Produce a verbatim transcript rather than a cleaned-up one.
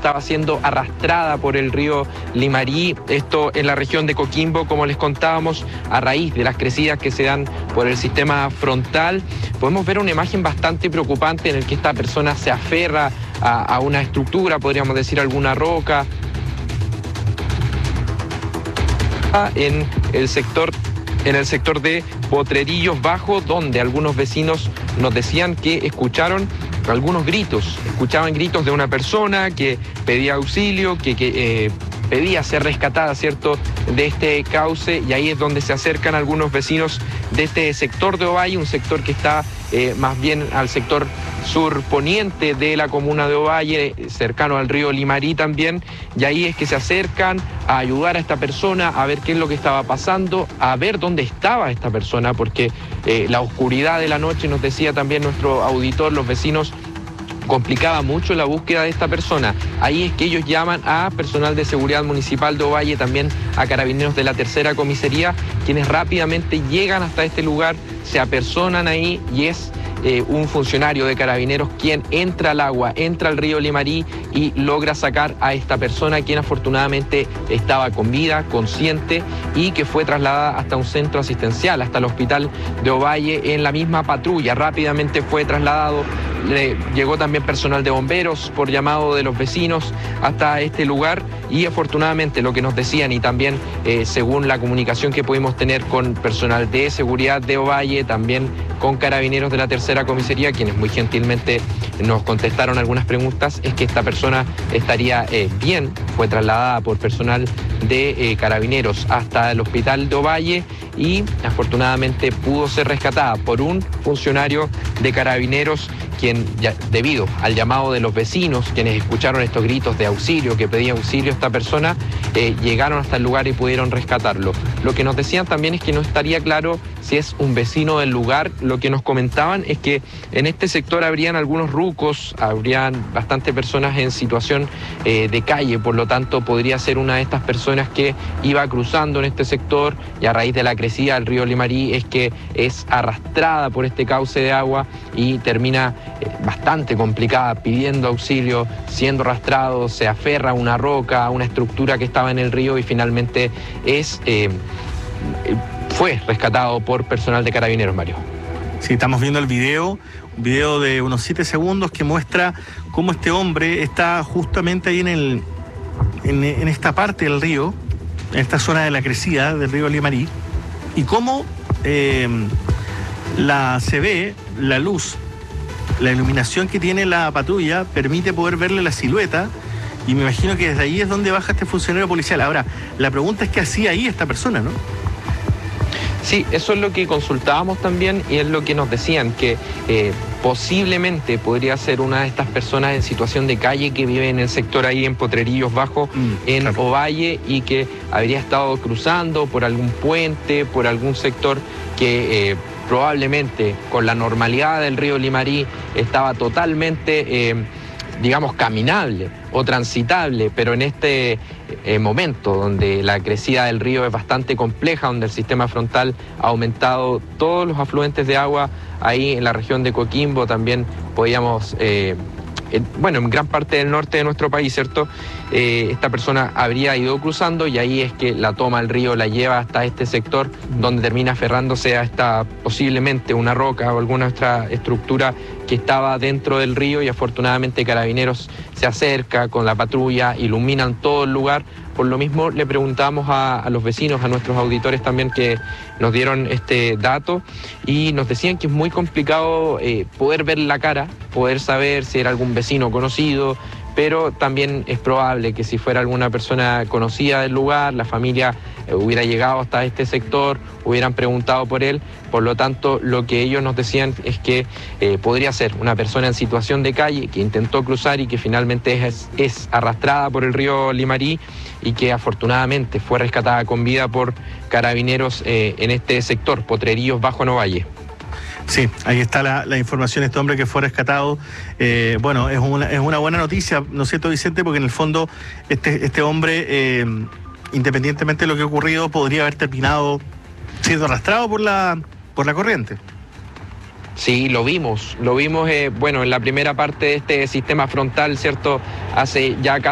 estaba siendo arrastrada por el río Limarí, esto en la región de Coquimbo, como les contábamos, a raíz de las crecidas que se dan por el sistema frontal. Podemos ver una imagen bastante preocupante en el que esta persona se aferra a, a una estructura, podríamos decir alguna roca, en el sector en el sector de Potrerillos Bajo, donde algunos vecinos nos decían que escucharon algunos gritos, escuchaban gritos de una persona que pedía auxilio, que, que eh, pedía ser rescatada, ¿cierto?, de este cauce, y ahí es donde se acercan algunos vecinos de este sector de Ovalle, un sector que está eh, más bien al sector surponiente de la comuna de Ovalle, cercano al río Limarí también, y ahí es que se acercan a ayudar a esta persona, a ver qué es lo que estaba pasando, a ver dónde estaba esta persona, porque eh, la oscuridad de la noche, nos decía también nuestro auditor, los vecinos, complicaba mucho la búsqueda de esta persona. Ahí es que ellos llaman a personal de seguridad municipal de Ovalle, también a carabineros de la tercera comisaría, quienes rápidamente llegan hasta este lugar, se apersonan ahí y es eh, un funcionario de carabineros quien entra al agua, entra al río Limarí y logra sacar a esta persona, quien afortunadamente estaba con vida, consciente, y que fue trasladada hasta un centro asistencial, hasta el hospital de Ovalle en la misma patrulla. Rápidamente fue trasladado. Le llegó también personal de bomberos por llamado de los vecinos hasta este lugar, y afortunadamente lo que nos decían, y también eh, según la comunicación que pudimos tener con personal de seguridad de Ovalle, también con carabineros de la tercera comisaría, quienes muy gentilmente nos contestaron algunas preguntas, es que esta persona estaría eh, bien. Fue trasladada por personal de eh, carabineros hasta el hospital de Ovalle y afortunadamente pudo ser rescatada por un funcionario de carabineros, quien, ya, debido al llamado de los vecinos, quienes escucharon estos gritos de auxilio, que pedía auxilio a esta persona, eh, llegaron hasta el lugar y pudieron rescatarlo. Lo que nos decían también es que no estaría claro si es un vecino del lugar. Lo que nos comentaban es que en este sector habrían algunos rucos, habrían bastantes personas en situación eh, de calle, por lo tanto podría ser una de estas personas que iba cruzando en este sector, y a raíz de la crecida del río Limarí es que es arrastrada por este cauce de agua y termina eh, bastante complicada, pidiendo auxilio, siendo arrastrado, se aferra a una roca, a una estructura que estaba en el río, y finalmente es eh, fue rescatado por personal de carabineros, Mario. Sí, estamos viendo el video, un video de unos siete segundos que muestra cómo este hombre está justamente ahí en el en, en esta parte del río, en esta zona de la crecida del río Limarí, y cómo eh, la, se ve la luz, la iluminación que tiene la patrulla permite poder verle la silueta, y me imagino que desde ahí es donde baja este funcionario policial. Ahora, la pregunta es qué hacía ahí esta persona, ¿no? Sí, eso es lo que consultábamos también, y es lo que nos decían, que eh, posiblemente podría ser una de estas personas en situación de calle que vive en el sector ahí en Potrerillos Bajo, mm, en claro. Ovalle, y que habría estado cruzando por algún puente, por algún sector que eh, probablemente con la normalidad del río Limarí estaba totalmente, eh, digamos, caminable o transitable, pero en este eh, momento donde la crecida del río es bastante compleja, donde el sistema frontal ha aumentado todos los afluentes de agua, ahí en la región de Coquimbo también podíamos, eh, eh, bueno, en gran parte del norte de nuestro país, ¿cierto? Eh, esta persona habría ido cruzando, y ahí es que la toma el río, la lleva hasta este sector, donde termina aferrándose a esta, posiblemente una roca o alguna otra estructura que estaba dentro del río, y afortunadamente Carabineros se acerca con la patrulla, iluminan todo el lugar. Por lo mismo le preguntamos a, a los vecinos, a nuestros auditores también, que nos dieron este dato, y nos decían que es muy complicado eh, poder ver la cara, poder saber si era algún vecino conocido, pero también es probable que si fuera alguna persona conocida del lugar, la familia eh, hubiera llegado hasta este sector, hubieran preguntado por él. Por lo tanto, lo que ellos nos decían es que eh, podría ser una persona en situación de calle que intentó cruzar y que finalmente es, es arrastrada por el río Limarí, y que afortunadamente fue rescatada con vida por carabineros eh, en este sector, Potrerillos Bajo, en Ovalle. Sí, ahí está la, la información de este hombre que fue rescatado. Eh, bueno, es una, es una buena noticia, ¿no es cierto, Vicente? Porque en el fondo este, este hombre, eh, independientemente de lo que ha ocurrido, podría haber terminado siendo arrastrado por la, por la corriente. Sí, lo vimos, lo vimos, eh, bueno, en la primera parte de este sistema frontal, ¿cierto? Hace ya casi